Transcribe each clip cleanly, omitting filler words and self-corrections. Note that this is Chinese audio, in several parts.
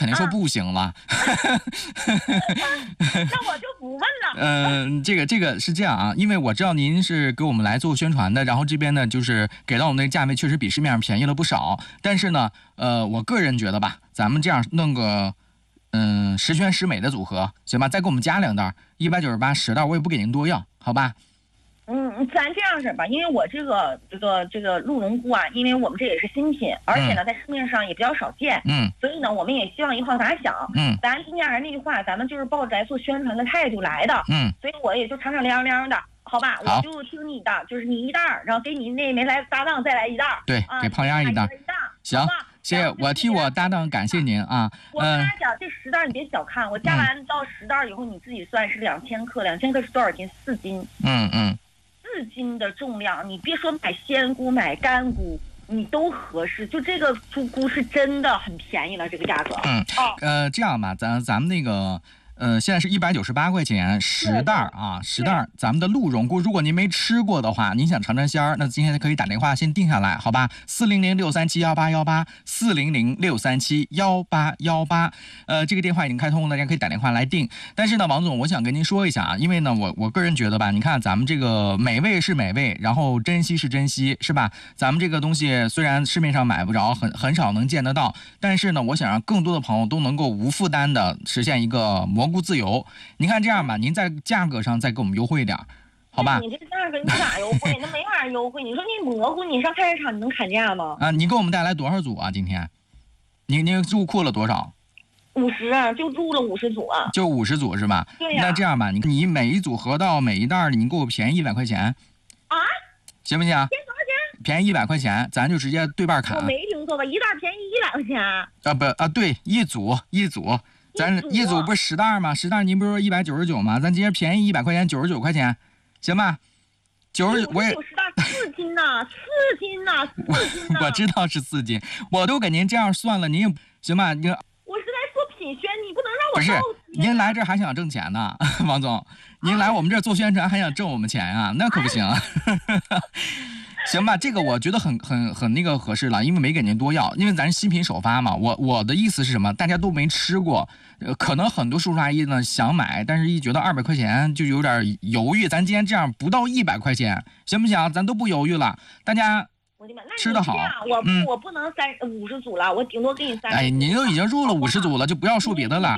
肯定说不行了。 那我就不问了。 这个是这样啊，因为我知道您是给我们来做宣传的，然后这边呢就是给到我们的价位确实比市面上便宜了不少，但是呢，我个人觉得吧，咱们这样弄个十全十美的组合，行吧？再给我们加2袋，198、10袋，我也不给您多要，好吧？ 咱这样式吧，因为我这个鹿茸菇啊，因为我们这也是新品，而且呢，在市面上也比较少见，所以呢，我们也希望一炮打响，咱今天还是那句话，咱们就是抱着来做宣传的态度来的，所以我也就敞敞亮亮的，好吧？我就听你的，就是你1袋，然后给你那没来搭档再来1袋， 对，给胖丫1袋，行，谢谢，我替我搭档感谢您啊。 我跟大家讲，这10袋你别小看，我加完到10袋以后，你自己算是2000克，2000克是多少斤？4斤。4斤的重量，你别说买鲜菇买干菇，你都合适。就这个猪菇是真的很便宜了，这个价格。 这样吧，咱们那个。现在是198块钱10袋啊，10袋。咱们的鹿茸菇，如果您没吃过的话，您想尝尝鲜儿，那今天可以打电话先定下来，好吧？400-637-1818，400-637-1818。这个电话已经开通了，大家可以打电话来定。但是呢，王总，我想跟您说一下啊，因为呢，我个人觉得吧，你看咱们这个美味是美味，然后珍惜是珍惜，是吧？咱们这个东西虽然市面上买不着，很少能见得到，但是呢，我想让更多的朋友都能够无负担的实现一个蘑菇自由。您看这样吧，您在价格上再给我们优惠一点，好吧？ 你这价格你咋优惠？那没法优惠。你说你蘑菇，你上菜市场你能砍价吗？ 你给我们带来多少组啊？今天，您入库了多少 ？50啊，就入了50组啊。 就50组是吧？ 对呀。 那这样吧，你每一组合到每一袋里，你给我便宜100块钱。 啊？ 行不行？ 便宜多少钱？ 便宜100块钱，咱就直接对半砍。 我没听错吧？一袋便宜100块钱？ 对，一组。咱一组不是10袋吗？10袋您不是说199吗？咱今天便宜100块钱，99块钱，行吧？99，我也 10袋4斤呐，4斤呐。 我知道是4斤，我都给您这样算了，您行吧？ 我是来做品宣，你不能让我不是您来这还想挣钱呢，王总，您来我们这儿做宣传还想挣我们钱啊？那可不行。行吧，这个我觉得很那个合适了，因为没给您多要，因为咱新品首发嘛。我的意思是什么？大家都没吃过，可能很多叔叔阿姨呢想买，但是一觉得200块钱就有点犹豫。咱今天这样不到100块钱，行不行？咱都不犹豫了，大家吃得好。 我不能50组了，我顶多给你30。 哎，您都已经入了50组了，就不要说别的了。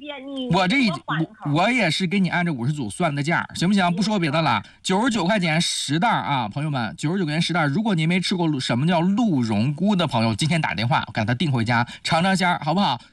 我也是给你按照50组算的价，行不行？不说别的了，99块钱10袋啊，朋友们，99块钱10袋。如果您没吃过什么叫鹿茸菇的朋友，今天打电话我给他订回家尝尝鲜，好不好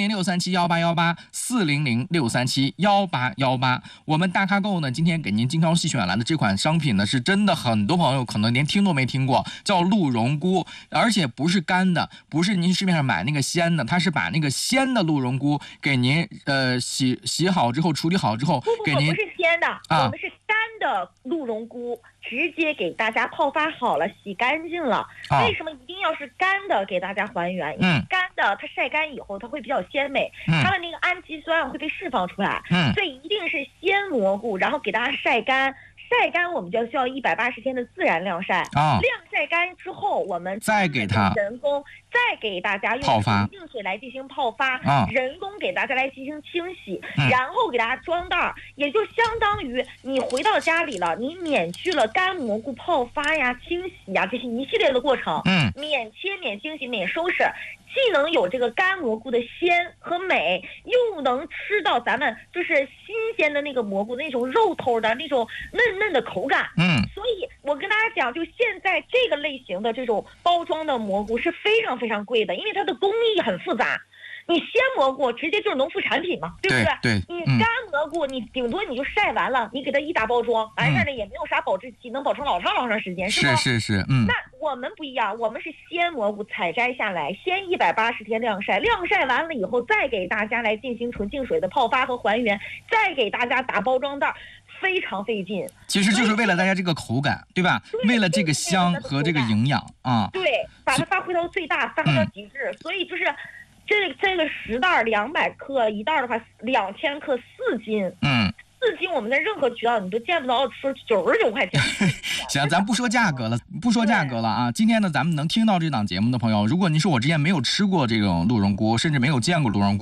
？400-637-1818，400-637-1818。我们大咖购呢，今天给您精挑细选来的这款商品呢，是真的很多朋友可能连听都没听过，叫鹿茸菇，而且不是干的，不是您市面上买那个鲜的，它是把那个鲜的鹿茸菇给您洗好之后处理好之后给您。 不是鲜的，我们是干的鹿茸菇，直接给大家泡发好了，洗干净了。为什么一定要是干的给大家还原？因为干的它晒干以后它会比较鲜美，它的那个氨基酸会被释放出来，所以一定是鲜蘑菇，然后给大家晒干。晒干我们就需要180天的自然晾晒，晾晒干之后，我们再给它人工，再给大家用纯净水来进行泡发，人工给大家来进行清洗，然后给大家装袋，也就相当于你回到家里了，你免去了干蘑菇泡发呀、清洗呀这些一系列的过程，免切、免清洗、免收拾。既能有这个干蘑菇的鲜和美，又能吃到咱们就是新鲜的那个蘑菇那种肉头的那种嫩嫩的口感。所以我跟大家讲，就现在这个类型的这种包装的蘑菇是非常非常贵的，因为它的工艺很复杂。你鲜蘑菇直接就是农副产品嘛，对不对？ 对。 你干蘑菇，你顶多你就晒完了，你给它一打包装，完事儿了也没有啥保质期，能保证老长时间，是吗？ 是。 那我们不一样，我们是鲜蘑菇采摘下来，先180天晾晒，晾晒完了以后，再给大家来进行纯净水的泡发和还原，再给大家打包装袋。非常费劲， 其实就是为了大家这个口感，对吧？为了这个香和这个营养啊。 对，把它发挥到最大，发挥到极致。所以就是这个10袋200克，一袋的话2000克4斤。4斤我们在任何渠道你都见不到，说99块钱。 行，咱不说价格了啊！今天呢，咱们能听到这档节目的朋友，如果您说我之前没有吃过这种鹿茸菇，甚至没有见过鹿茸菇。